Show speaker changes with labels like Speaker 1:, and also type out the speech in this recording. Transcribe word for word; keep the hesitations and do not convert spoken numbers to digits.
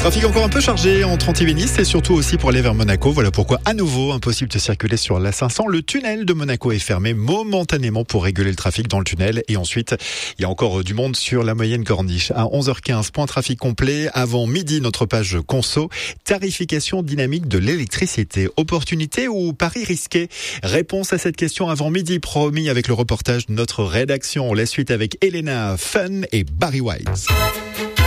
Speaker 1: Trafic encore un peu chargé entre Antibes et Nice et surtout aussi pour aller vers Monaco. Voilà pourquoi à nouveau impossible de circuler sur l'A cinq cents. Le tunnel de Monaco est fermé momentanément pour réguler le trafic dans le tunnel. Et ensuite, il y a encore du monde sur la moyenne corniche. À onze heures quinze, point trafic complet. Avant midi, notre page conso. Tarification dynamique de l'électricité. Opportunité ou pari risqué? Réponse à cette question avant midi, promis avec le reportage de notre rédaction. La suite avec Elena, Fun et Barry White.